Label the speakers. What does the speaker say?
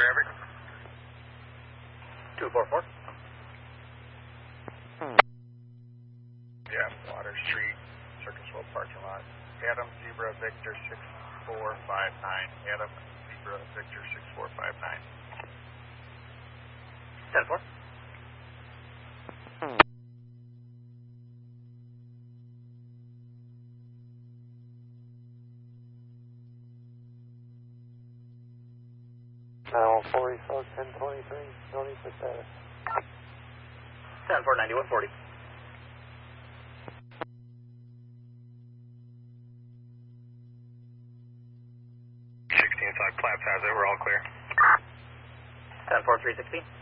Speaker 1: traffic.
Speaker 2: 244.
Speaker 1: Yeah, Water Street, Circus World parking lot. Adam Zebra Victor 6459. Adam Zebra Victor 6459.
Speaker 2: 10-4.
Speaker 3: Now 40, so 1023, no need for status.
Speaker 2: 10-4, 9140.
Speaker 1: 16-5 Claps has it, we're all clear.
Speaker 2: 10-4, 316.